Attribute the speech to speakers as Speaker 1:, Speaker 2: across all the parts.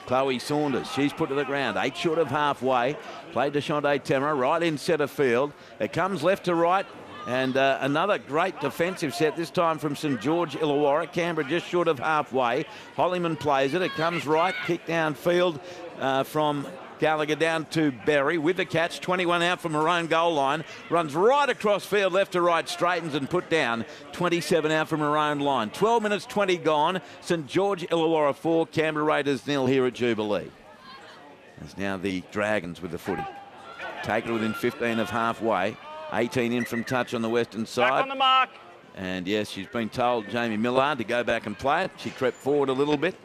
Speaker 1: Chloe Saunders, she's put to the ground, 8 short of halfway. Played to Shante Tamara, right in centre field. It comes left to right. And another great defensive set, this time from St George Illawarra. Canberra just short of halfway. Hollyman plays it. It comes right, kick downfield from Gallagher down to Berry with the catch. 21 out from her own goal line. Runs right across field, left to right, straightens and put down. 27 out from her own line. 12 minutes 20 gone. St George Illawarra 4, Canberra Raiders 0 here at Jubilee. There's now the Dragons with the footy. Take it within 15 of halfway. 18 in from touch on the western side.
Speaker 2: Back on the mark.
Speaker 1: And yes, she's been told, Jamie Millard, to go back and play it. She crept forward a little bit.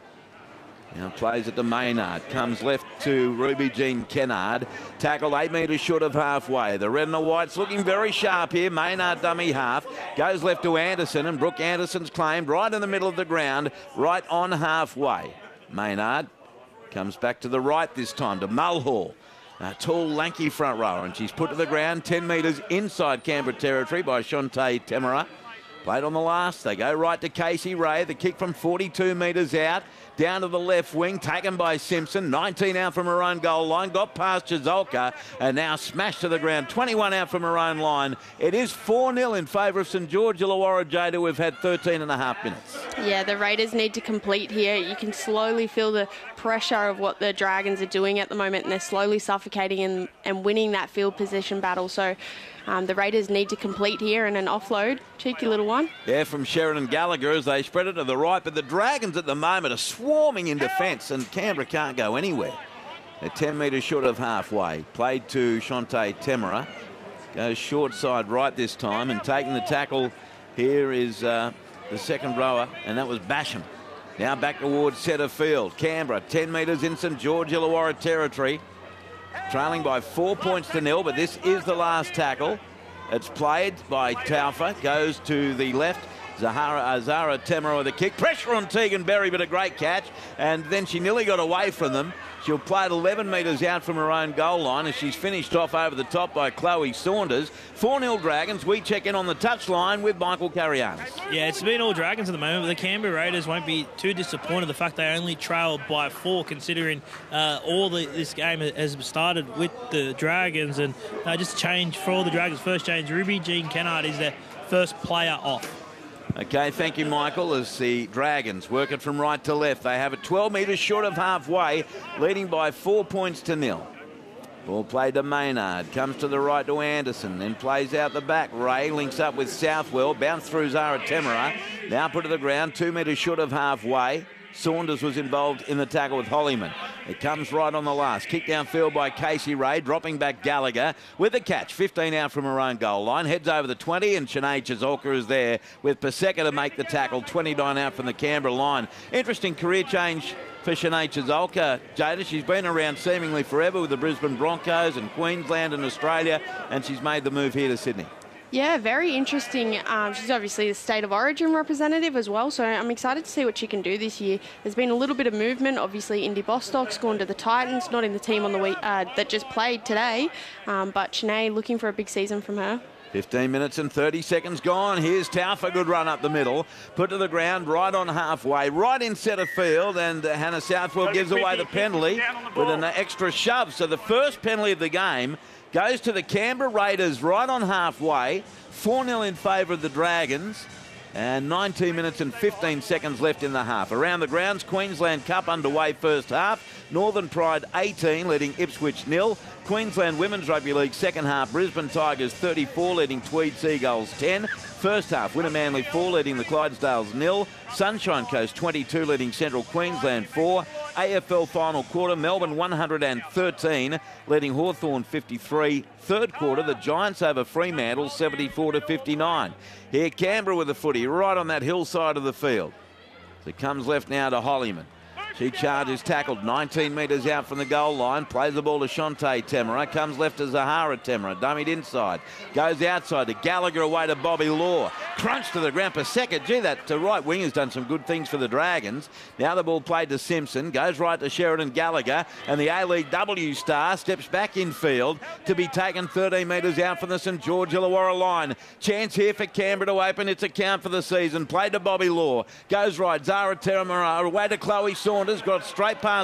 Speaker 1: Now plays it to Maynard. Comes left to Ruby Jean Kennard. Tackled 8 metres short of halfway. The red and the white's looking very sharp here. Maynard dummy half. Goes left to Anderson, and Brooke Anderson's claimed right in the middle of the ground, right on halfway. Maynard comes back to the right this time to Mulhall. A tall, lanky front rower, and she's put to the ground 10 metres inside Canberra territory by Shante Tamara. Played on the last. They go right to Casey Ray. The kick from 42 metres out. Down to the left wing, taken by Simpson. 19 out from her own goal line. Got past Chizolka and now smashed to the ground. 21 out from her own line. It is 4-0 in favour of St George Illawarra, Jada. We've had 13 and a half minutes.
Speaker 3: Yeah, the Raiders need to complete here. You can slowly feel the pressure of what the Dragons are doing at the moment, and they're slowly suffocating and winning that field position battle. So the Raiders need to complete here, and an offload. Cheeky little one.
Speaker 1: Yeah, from Sheridan Gallagher as they spread it to the right. But the Dragons at the moment are swarming in defence, and Canberra can't go anywhere. They're 10 metres short of halfway. Played to Shante Tamara. Goes short side right this time, and taking the tackle here is the second rower, and that was Basham. Now back towards centre field. Canberra 10 metres in St George Illawarra territory. Trailing by 4 points to 0, but this is the last tackle. It's played by Taufa, goes to the left. Zara Tamara with a kick. Pressure on Tegan Berry, but a great catch. And then she nearly got away from them. She'll play it 11 metres out from her own goal line as she's finished off over the top by Chloe Saunders. 4-0 Dragons. We check in on the touchline with Michael Carianis.
Speaker 4: Yeah, it's been all Dragons at the moment, but the Canberra Raiders won't be too disappointed. The fact they only trailed by 4, considering this game has started with the Dragons. And just change for all the Dragons. First change, Ruby Jean Kennard is their first player off.
Speaker 1: Okay, thank you, Michael. As the Dragons work it from right to left, they have it 12 metres short of halfway, leading by 4 points to 0. Ball played to Maynard, comes to the right to Anderson, then plays out the back. Ray links up with Southwell, bounce through Zara Tamara, now put to the ground, 2 metres short of halfway. Saunders was involved in the tackle with Hollyman. It comes right on the last. Kick downfield by Casey Ray, dropping back Gallagher with the catch. 15 out from her own goal line. Heads over the 20, and Shanae Chizolka is there with Paseka to make the tackle. 29 out from the Canberra line. Interesting career change for Shanae Chizolka, Jada. She's been around seemingly forever with the Brisbane Broncos and Queensland and Australia, and she's made the move here to Sydney.
Speaker 3: Yeah, very interesting. She's obviously the State of Origin representative as well, so I'm excited to see what she can do this year. There's been a little bit of movement. Obviously, Indy Bostock's gone to the Titans, not in the team on the week that just played today, but Shanae looking for a big season from her.
Speaker 1: 15 minutes and 30 seconds gone. Here's Taufa, good run up the middle. Put to the ground, right on halfway, right in centre field, and Hannah Southwell gives away the penalty with an extra shove. So the first penalty of the game goes to the Canberra Raiders right on halfway. 4-0 in favour of the Dragons. And 19 minutes and 15 seconds left in the half. Around the grounds, Queensland Cup underway first half. Northern Pride 18 leading Ipswich 0. Queensland Women's Rugby League second half. Brisbane Tigers 34 leading Tweed Seagulls 10. First half, Winner Manly 4 leading the Clydesdales 0. Sunshine Coast 22 leading Central Queensland 4. AFL final quarter, Melbourne 113 leading Hawthorn 53. Third quarter, the Giants over Fremantle 74-59. Here Canberra with the footy right on that hillside of the field. So it comes left now to Hollyman. She charges, tackled 19 metres out from the goal line. Plays the ball to Shante Tamara. Comes left to Zahara Tamara. Dummied inside. Goes outside to Gallagher, away to Bobby Law. Crunch to the ground. Paseka. Gee, that right wing has done some good things for the Dragons. Now the ball played to Simpson. Goes right to Sheridan Gallagher. And the A-League W star steps back in field to be taken 13 metres out from the St George Illawarra line. Chance here for Canberra to open its account for the season. Played to Bobby Law. Goes right. Zara Tamara away to Chloe Saunders. Got straight past